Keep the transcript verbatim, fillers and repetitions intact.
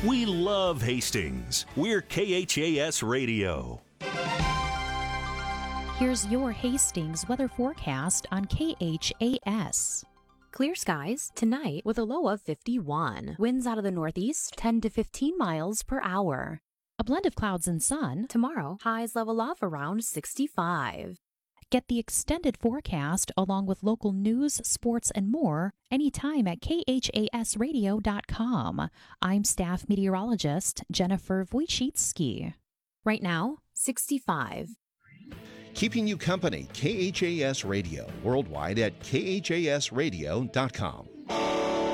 We love Hastings. We're K H A S Radio. Here's your Hastings weather forecast on K H A S. Clear skies tonight with a low of fifty-one. Winds out of the northeast, ten to fifteen miles per hour. A blend of clouds and sun. Tomorrow, highs level off around sixty-five. Get the extended forecast along with local news, sports, and more anytime at K H A S radio dot com. I'm staff meteorologist Jennifer Wojcicki. Right now, sixty-five. Keeping you company, K H A S Radio, worldwide at K H A S radio dot com.